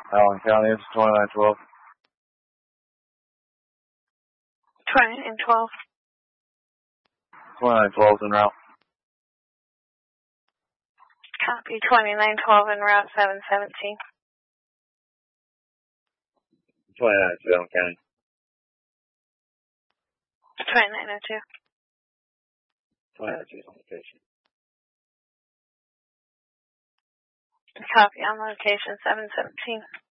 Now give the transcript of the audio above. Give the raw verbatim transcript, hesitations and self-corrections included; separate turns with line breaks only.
Allen County, it's twenty-nine twelve.
twenty-nine twelve.
twenty-nine twelve en route.
Copy. twenty-nine twelve en route seven seventeen.
twenty-nine two, Allen County.
twenty-nine oh two.
twenty-nine two on location.
Copy on location seven seventeen.